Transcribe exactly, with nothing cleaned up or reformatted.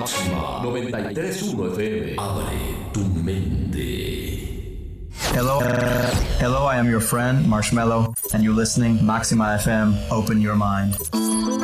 Máxima noventa y tres punto uno F M. Abre tu mente. Hello, hello, I am your friend, Marshmello, and you're listening Maxima F M, Open Your Mind.